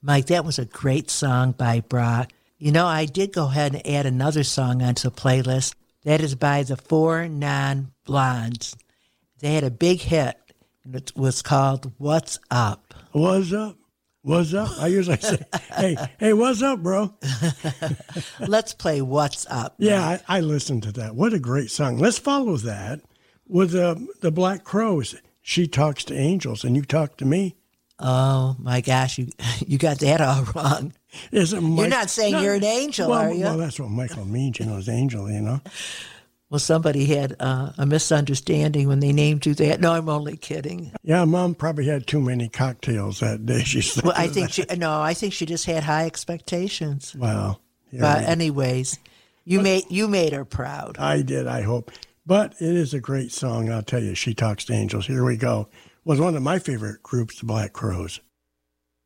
Mike, that was a great song by Brock. You know, I did go ahead and add another song onto the playlist. That is by the Four Non-Blondes. They had a big hit, and it was called What's Up? What's up? What's up? I usually say, hey, what's up, bro? Let's play What's Up. Yeah, I listened to that. What a great song. Let's follow that with the Black Crowes. She talks to angels, and you talk to me. Oh, my gosh, you got that all wrong. You're not saying you're an angel, are you? Well, that's what Michael means, is angel, Well, somebody had a misunderstanding when they named you that. No, I'm only kidding. Yeah, Mom probably had too many cocktails that day. She said. Well, I think she just had high expectations. Well, but anyways, you made her proud. I did, I hope. But it is a great song, I'll tell you. She Talks to Angels. Here we go. Was one of my favorite groups, the Black Crowes.